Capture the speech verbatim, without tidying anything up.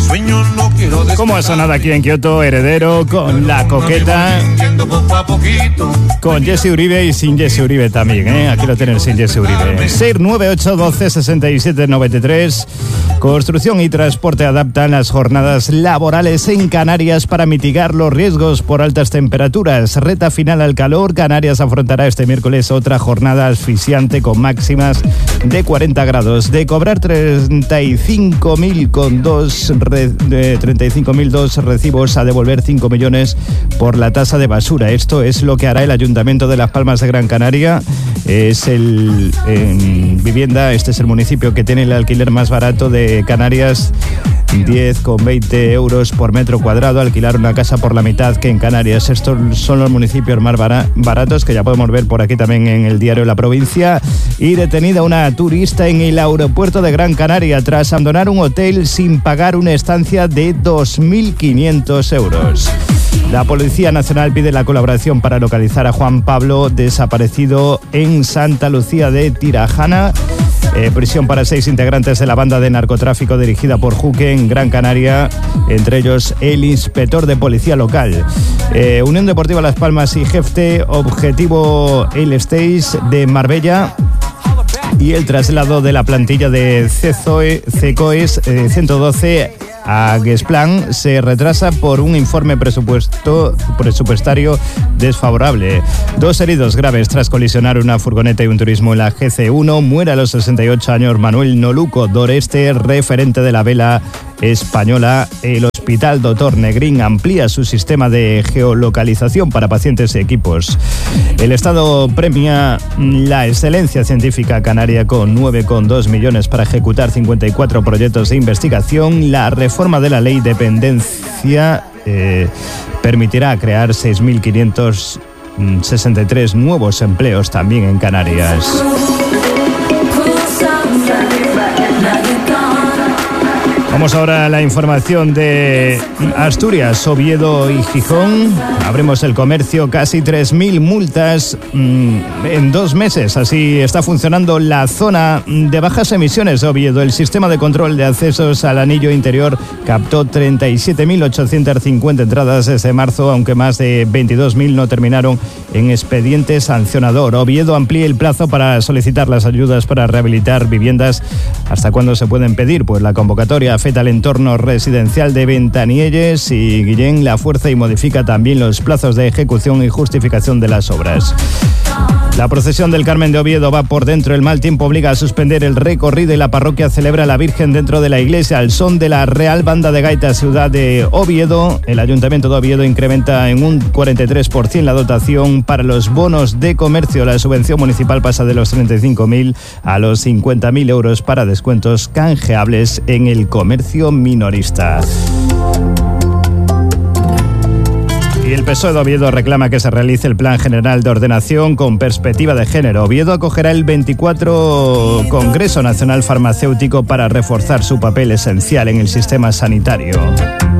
sueño no quiero despertar. ¿Cómo ha sonado aquí en Kioto? Heredero con La Coqueta, con Jesse Uribe y sin Jesse Uribe también, ¿eh? Aquí lo tienen sin Jesse Uribe. seis nueve ocho doce sesenta y siete noventa y tres. Construcción y Transporte adaptan las jornadas laborales en Canarias para mitigar los riesgos por altas temperaturas. Reta final al calor. Canarias afrontará este miércoles otra jornada asfixiante con máximas de cuarenta grados. De cobrar treinta y cinco mil con dos re, treinta y cinco mil dos recibos a devolver cinco millones por la tasa de basura. Esto es lo que hará el Ayuntamiento de Las Palmas de Gran Canaria. Es el en vivienda, este es el municipio que tiene el alquiler más barato de Canarias, diez con veinte euros por metro cuadrado. Alquilar una casa por la mitad que en Canarias. Estos son los municipios más baratos que ya podemos ver por aquí también en el diario La Provincia. Y detenida una turista en el aeropuerto de Gran Canaria tras abandonar un hotel sin pagar una estancia de dos mil quinientos euros. La Policía Nacional pide la colaboración para localizar a Juan Pablo, desaparecido en Santa Lucía de Tirajana. Eh, prisión para seis integrantes de la banda de narcotráfico dirigida por Juque en Gran Canaria, entre ellos el inspector de policía local. Eh, Unión Deportiva Las Palmas y Jefte, objetivo el Stage de Marbella. Y el traslado de la plantilla de CECOES, CECOES eh, ciento doce a Gesplan se retrasa por un informe presupuesto, presupuestario desfavorable. Dos heridos graves tras colisionar una furgoneta y un turismo en la G C uno. Muere a los sesenta y ocho años Manuel Noluco Doreste, referente de la vela española. El Hospital Doctor Negrín amplía su sistema de geolocalización para pacientes y equipos. El Estado premia la excelencia científica canaria con nueve coma dos millones para ejecutar cincuenta y cuatro proyectos de investigación. La reforma de la ley de dependencia eh, permitirá crear seis mil quinientos sesenta y tres nuevos empleos también en Canarias. Vamos ahora a la información de Asturias, Oviedo y Gijón. Abrimos el comercio, casi tres mil multas mmm, en dos meses. Así está funcionando la zona de bajas emisiones de Oviedo. El sistema de control de accesos al anillo interior captó treinta y siete mil ochocientas cincuenta entradas desde marzo, aunque más de veintidós mil no terminaron en expediente sancionador. Oviedo amplía el plazo para solicitar las ayudas para rehabilitar viviendas. ¿Hasta cuándo se pueden pedir? Pues la convocatoria afecta al entorno residencial de Ventanielles y Guillén la fuerza y modifica también los plazos de ejecución y justificación de las obras. La procesión del Carmen de Oviedo va por dentro. El mal tiempo obliga a suspender el recorrido y la parroquia celebra a la Virgen dentro de la iglesia al son de la Real Banda de Gaitas Ciudad de Oviedo. El Ayuntamiento de Oviedo incrementa en un cuarenta y tres por ciento la dotación para los bonos de comercio. La subvención municipal pasa de los treinta y cinco mil a los cincuenta mil euros para descuentos canjeables en el comercio minorista. Y el P S O E de Oviedo reclama que se realice el Plan General de Ordenación con perspectiva de género. Oviedo acogerá el veinticuatro Congreso Nacional Farmacéutico para reforzar su papel esencial en el sistema sanitario.